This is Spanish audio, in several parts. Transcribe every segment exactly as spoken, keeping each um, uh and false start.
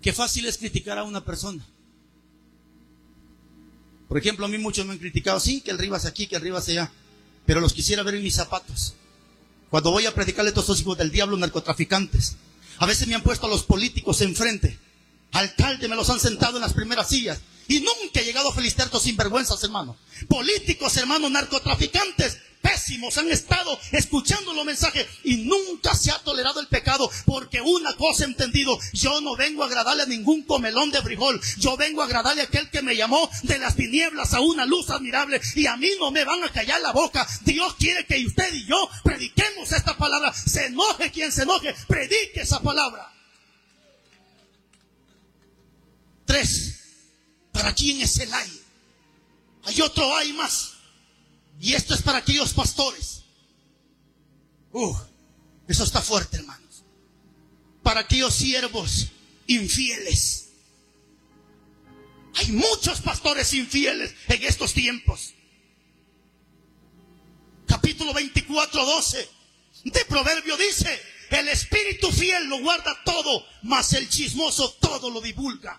Qué fácil es criticar a una persona. Por ejemplo, a mí muchos me han criticado, sí, que el Rivas aquí, que el Rivas allá, pero los quisiera ver en mis zapatos. Cuando voy a predicarle a todos estos hijos del diablo, narcotraficantes, a veces me han puesto a los políticos enfrente, alcalde, me los han sentado en las primeras sillas, y nunca he llegado a felicitar a estos sinvergüenzas, hermano. Políticos, hermano, narcotraficantes, pésimos, han estado escuchando los mensajes y nunca se ha tolerado el pecado, porque una cosa he entendido: yo no vengo a agradarle a ningún comelón de frijol, yo vengo a agradarle a aquel que me llamó de las tinieblas a una luz admirable, y a mí no me van a callar la boca. Dios quiere que usted y yo prediquemos esta palabra. Se enoje quien se enoje, predique esa palabra. Tres, para quién es el hay. Hay otro hay más. Y esto es para aquellos pastores. Uh, eso está fuerte, hermanos. Para aquellos siervos infieles. Hay muchos pastores infieles en estos tiempos. Capítulo veinticuatro, doce de Proverbio dice: el espíritu fiel lo guarda todo, mas el chismoso todo lo divulga.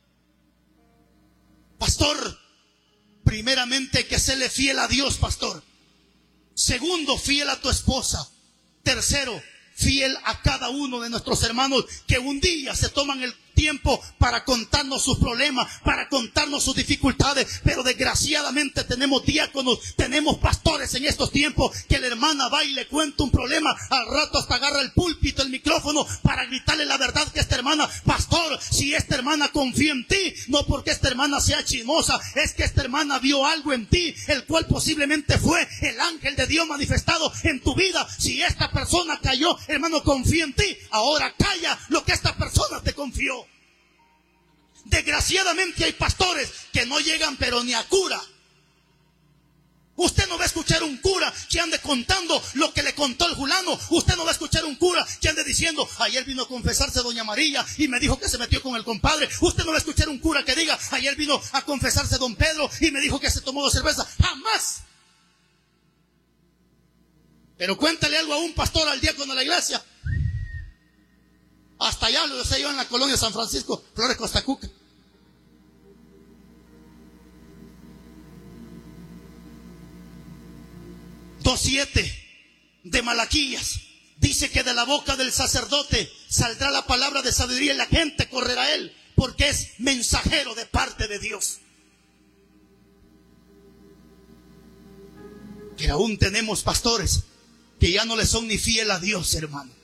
Pastor, primeramente hay que serle fiel a Dios, pastor. Segundo, fiel a tu esposa. Tercero, fiel a cada uno de nuestros hermanos que un día se toman el tiempo para contarnos sus problemas, para contarnos sus dificultades. Pero desgraciadamente tenemos diáconos, tenemos pastores en estos tiempos que la hermana va y le cuenta un problema, al rato hasta agarra el púlpito, el micrófono para gritarle la verdad que esta hermana: pastor, si esta hermana confía en ti, no porque esta hermana sea chismosa, es que esta hermana vio algo en ti, el cual posiblemente fue el ángel de Dios manifestado en tu vida. Si esta persona cayó, hermano, confía en ti, ahora calla lo que esta persona te confió. Desgraciadamente hay pastores que no llegan pero ni a cura. Usted no va a escuchar un cura que ande contando lo que le contó el fulano. Usted no va a escuchar un cura que ande diciendo: ayer vino a confesarse doña María y me dijo que se metió con el compadre. Usted no va a escuchar un cura que diga: ayer vino a confesarse don Pedro y me dijo que se tomó dos cervezas. Jamás. Pero cuéntale algo a un pastor, al diácono de la iglesia. Hasta allá lo sé yo, en la colonia San Francisco, Flores Costacuca. dos siete de Malaquías dice que de la boca del sacerdote saldrá la palabra de sabiduría y la gente correrá a él, porque es mensajero de parte de Dios. Pero aún tenemos pastores que ya no le son ni fiel a Dios, hermano.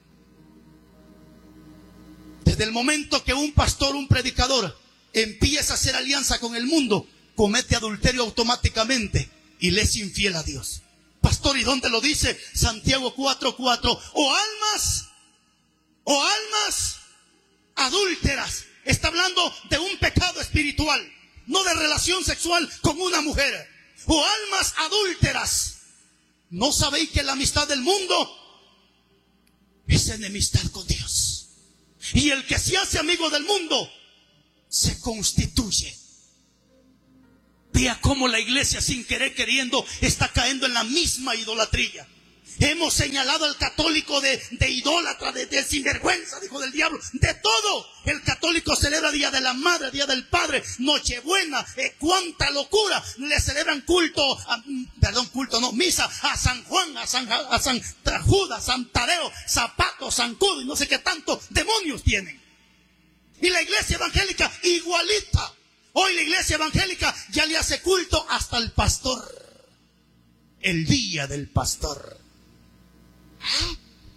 Desde el momento que un pastor, un predicador, empieza a hacer alianza con el mundo, comete adulterio automáticamente y le es infiel a Dios. Pastor, ¿y dónde lo dice? Santiago cuatro cuatro. O almas, o almas adúlteras. Está hablando de un pecado espiritual, no de relación sexual con una mujer. O almas adúlteras. ¿No sabéis que la amistad del mundo es enemistad con Dios? Y el que se hace amigo del mundo se constituye. Vea cómo la iglesia, sin querer queriendo, está cayendo en la misma idolatría. Hemos señalado al católico de, de idólatra, de, de sinvergüenza, hijo del diablo, de todo. El católico celebra Día de la Madre, Día del Padre, Nochebuena, eh, cuánta locura. Le celebran culto, a, perdón, culto no, misa a San Juan, a San, a San Judas, a San Tadeo, Zapato, San Cudo y no sé qué tanto demonios tienen. Y la iglesia evangélica igualita. Hoy la iglesia evangélica ya le hace culto hasta al pastor. El día del pastor. ¿Ah?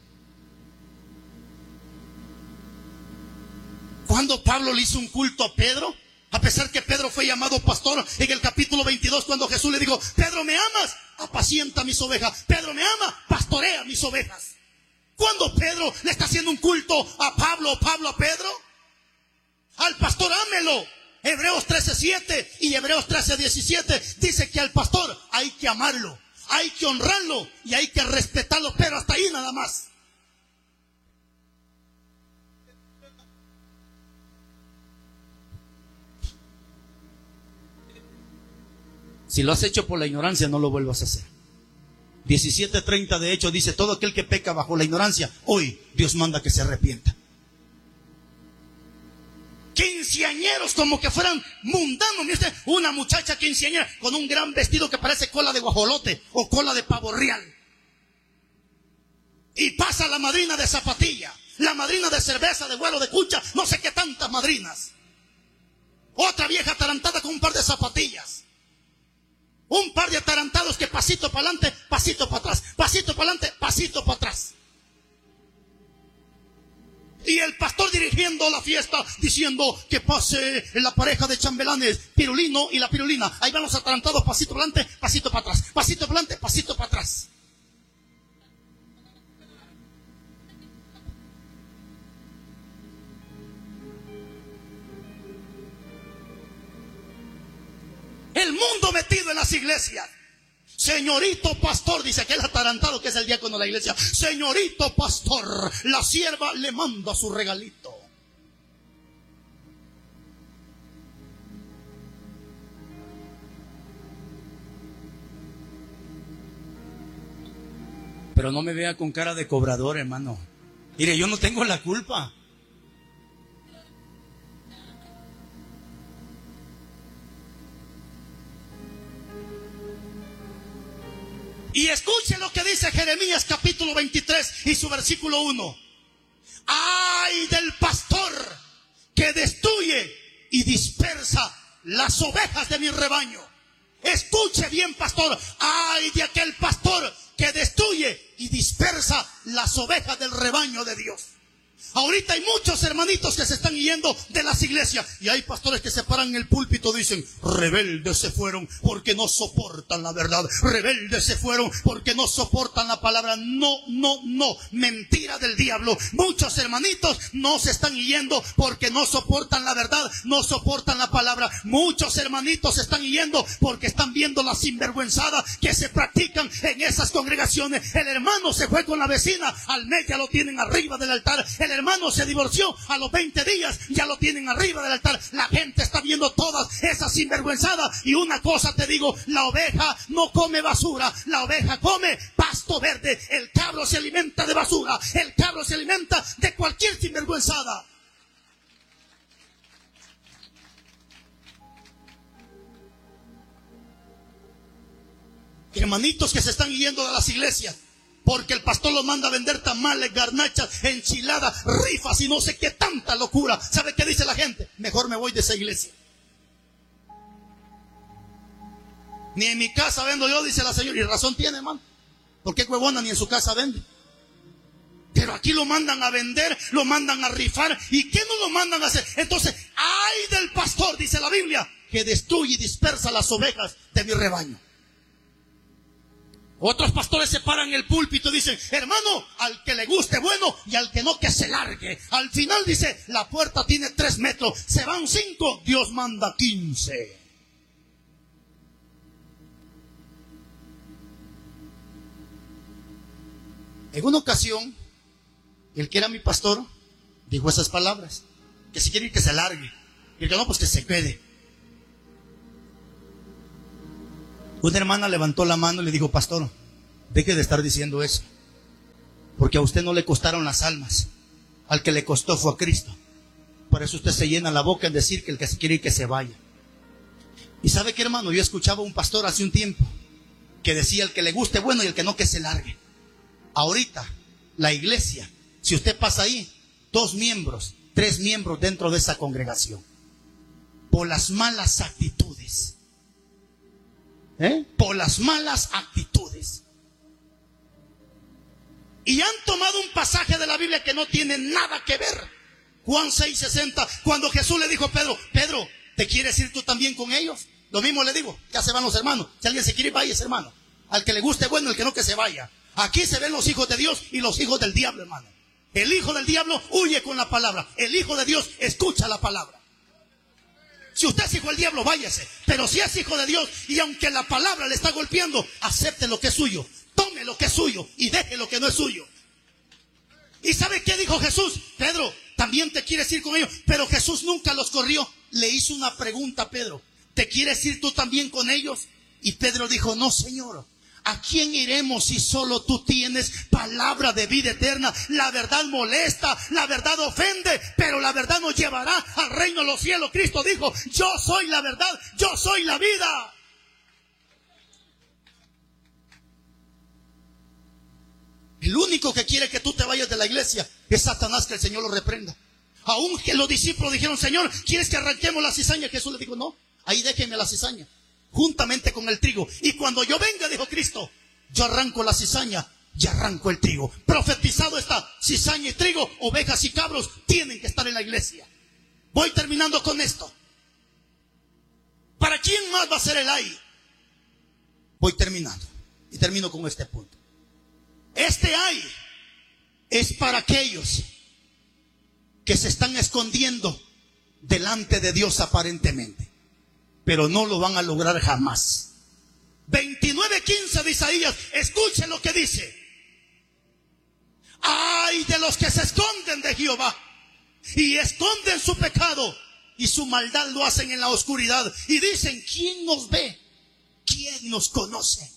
Cuando Pablo le hizo un culto a Pedro, a pesar que Pedro fue llamado pastor, en el capítulo veintidós, cuando Jesús le dijo: Pedro, ¿me amas? Apacienta mis ovejas. Pedro, ¿me ama? Pastorea mis ovejas. ¿Cuándo Pedro le está haciendo un culto a Pablo o Pablo a Pedro? Al pastor ámelo. Hebreos trece siete y Hebreos trece diecisiete dice que al pastor hay que amarlo, hay que honrarlo y hay que respetarlo, pero hasta ahí nada más. Si lo has hecho por la ignorancia, no lo vuelvas a hacer. diecisiete treinta de hecho dice: todo aquel que peca bajo la ignorancia, hoy Dios manda que se arrepienta. quinceañeros como que fueran mundanos. ¿Viste? Una muchacha quinceañera con un gran vestido que parece cola de guajolote o cola de pavo real. Y pasa la madrina de zapatilla, la madrina de cerveza, de vuelo, de cucha, no sé qué tantas madrinas. Otra vieja atarantada con un par de zapatillas. Un par de atarantados que pasito para adelante, pasito para atrás, pasito para adelante, pasito para atrás. Y el pastor dirigiendo la fiesta, diciendo que pase la pareja de chambelanes, Pirulino y la Pirulina. Ahí van los atarantados, pasito para adelante, pasito para atrás, pasito para adelante, pasito para atrás. El mundo metido en las iglesias. Señorito pastor, dice aquel atarantado que es el diácono de la iglesia. Señorito pastor, la sierva le manda su regalito. Pero no me vea con cara de cobrador, hermano. Mire, yo no tengo la culpa. Y escuchen lo que dice Jeremías capítulo veintitrés y su versículo uno. Ay del pastor que destruye y dispersa las ovejas de mi rebaño. Escuche bien, pastor. Ay de aquel pastor que destruye y dispersa las ovejas del rebaño de Dios. Ahorita hay muchos hermanitos que se están yendo de las iglesias. Y hay pastores que se paran en el púlpito y dicen: rebeldes se fueron porque no soportan la verdad. Rebeldes se fueron porque no soportan la palabra. No, no, no. Mentira del diablo. Muchos hermanitos no se están yendo porque no soportan la verdad. No soportan la palabra. Muchos hermanitos se están yendo porque están viendo la sinvergüenzada que se practican en esas congregaciones. El hermano se fue con la vecina. Al mes ya lo tienen arriba del altar. El hermano se divorció, a los veinte días ya lo tienen arriba del altar. La gente está viendo todas esas sinvergüenzadas. Y una cosa te digo: la oveja no come basura, la oveja come pasto verde. El cabro se alimenta de basura, el cabro se alimenta de cualquier sinvergüenzada. Hermanitos que se están yendo de las iglesias porque el pastor los manda a vender tamales, garnachas, enchiladas, rifas y no sé qué tanta locura. ¿Sabe qué dice la gente? Mejor me voy de esa iglesia. Ni en mi casa vendo yo, dice la señora. Y razón tiene, hermano. ¿Por qué huevona ni en su casa vende? Pero aquí lo mandan a vender, lo mandan a rifar. ¿Y qué no lo mandan a hacer? Entonces, ay del pastor, dice la Biblia, que destruye y dispersa las ovejas de mi rebaño. Otros pastores se paran en el púlpito y dicen: hermano, al que le guste bueno y al que no que se largue. Al final dice: la puerta tiene tres metros, se van cinco, Dios manda quince. En una ocasión, el que era mi pastor dijo esas palabras: que si quiere ir que se largue, y el que no, pues que se quede. Una hermana levantó la mano y le dijo: pastor, deje de estar diciendo eso, porque a usted no le costaron las almas, al que le costó fue a Cristo. Por eso usted se llena la boca en decir que el que se quiere ir que se vaya. Y ¿sabe qué, hermano? Yo escuchaba a un pastor hace un tiempo que decía: el que le guste bueno y el que no que se largue. Ahorita la iglesia, si usted pasa ahí, dos miembros, tres miembros dentro de esa congregación, por las malas actitudes. ¿Eh? Por las malas actitudes. Y han tomado un pasaje de la Biblia que no tiene nada que ver. Juan seis sesenta, cuando Jesús le dijo a Pedro: Pedro, ¿te quieres ir tú también con ellos? Lo mismo le digo: ya se van los hermanos. Si alguien se quiere ir, vaya ese hermano. Al que le guste bueno, el que no que se vaya. Aquí se ven los hijos de Dios y los hijos del diablo, hermano. El hijo del diablo huye con la palabra. El hijo de Dios escucha la palabra. Si usted es hijo del diablo, váyase. Pero si es hijo de Dios y aunque la palabra le está golpeando, acepte lo que es suyo, tome lo que es suyo y deje lo que no es suyo. ¿Y sabe qué dijo Jesús? Pedro, también te quieres ir con ellos. Pero Jesús nunca los corrió. Le hizo una pregunta a Pedro: ¿te quieres ir tú también con ellos? Y Pedro dijo: no, Señor. ¿A quién iremos si solo tú tienes palabra de vida eterna? La verdad molesta, la verdad ofende, pero la verdad nos llevará al reino reino de los cielos. Cristo dijo, yo soy la verdad, yo soy la vida. El único que quiere que tú te vayas de la iglesia es Satanás, que el Señor lo reprenda. Aún que los discípulos dijeron, Señor, ¿quieres que arranquemos la cizaña? Jesús le dijo, no, ahí déjenme la cizaña, juntamente con el trigo. Y cuando yo venga, dijo Cristo, yo arranco la cizaña y arranco el trigo. Profetizado está, cizaña y trigo, ovejas y cabros tienen que estar en la iglesia. Voy terminando con esto. ¿Para quién más va a ser el ay? Voy terminando y termino con este punto. Este ay es para aquellos que se están escondiendo delante de Dios aparentemente, pero no lo van a lograr jamás. veintinueve quince de Isaías, escuchen lo que dice. Ay de los que se esconden de Jehová y esconden su pecado y su maldad lo hacen en la oscuridad y dicen, ¿quién nos ve? ¿Quién nos conoce?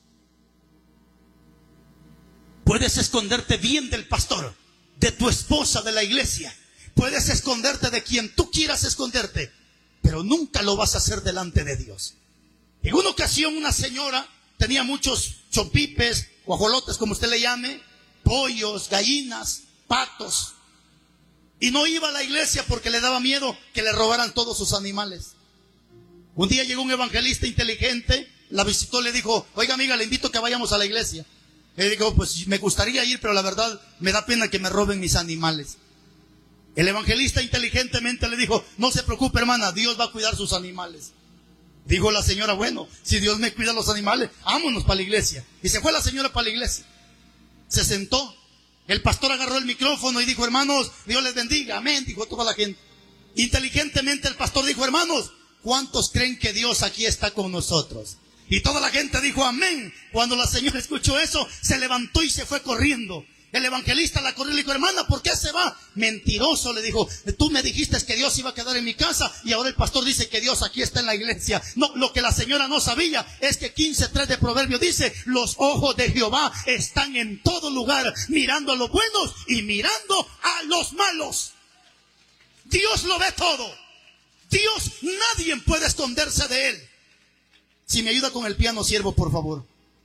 Puedes esconderte bien del pastor, de tu esposa, de la iglesia. Puedes esconderte de quien tú quieras esconderte, pero nunca lo vas a hacer delante de Dios. En una ocasión una señora tenía muchos chopipes, guajolotes, como usted le llame, pollos, gallinas, patos, y no iba a la iglesia porque le daba miedo que le robaran todos sus animales. Un día llegó un evangelista inteligente, la visitó, le dijo, oiga amiga, le invito a que vayamos a la iglesia. Le dijo, pues me gustaría ir, pero la verdad me da pena que me roben mis animales. El evangelista inteligentemente le dijo, no se preocupe hermana, Dios va a cuidar sus animales. Dijo la señora, bueno, si Dios me cuida los animales, vámonos para la iglesia. Y se fue la señora para la iglesia. Se sentó. El pastor agarró el micrófono y dijo, hermanos, Dios les bendiga, amén, dijo toda la gente. Inteligentemente el pastor dijo, hermanos, ¿cuántos creen que Dios aquí está con nosotros? Y toda la gente dijo amén. Cuando la señora escuchó eso, se levantó y se fue corriendo. El evangelista la corrió y le dijo, hermana, ¿por qué se va? Mentiroso, le dijo, tú me dijiste que Dios iba a quedar en mi casa y ahora el pastor dice que Dios aquí está en la iglesia. No, lo que la señora no sabía es que quince tres de Proverbio dice, los ojos de Jehová están en todo lugar, mirando a los buenos y mirando a los malos. Dios lo ve todo. Dios, nadie puede esconderse de él. Si me ayuda con el piano, siervo, por favor.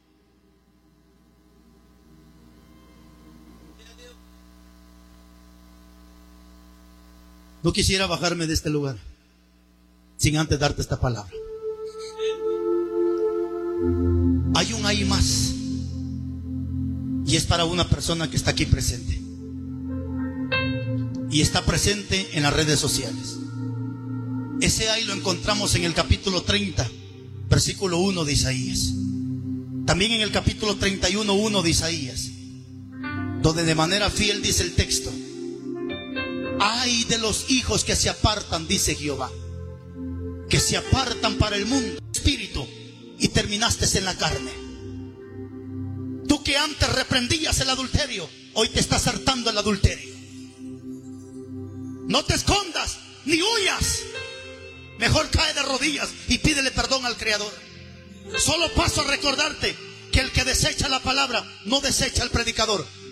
No quisiera bajarme de este lugar sin antes darte esta palabra. Hay un ahí más, y es para una persona que está aquí presente y está presente en las redes sociales. Ese ahí lo encontramos en el capítulo treinta, versículo uno de Isaías. También en el capítulo treinta y uno, uno de Isaías, donde de manera fiel dice el texto: ay de los hijos que se apartan, dice Jehová, que se apartan para el mundo, espíritu, y terminaste en la carne. Tú que antes reprendías el adulterio, hoy te estás hartando el adulterio. No te escondas ni huyas. Mejor cae de rodillas y pídele perdón al Creador. Solo paso a recordarte que el que desecha la palabra no desecha al predicador.